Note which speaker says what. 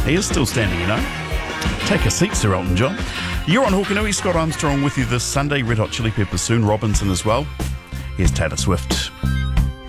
Speaker 1: He is still standing, you know. Take a seat, Sir Elton John. You're on Hokanui. Scott Armstrong with you this Sunday. Red Hot Chili Peppers soon. Robinson as well. Here's Taylor Swift.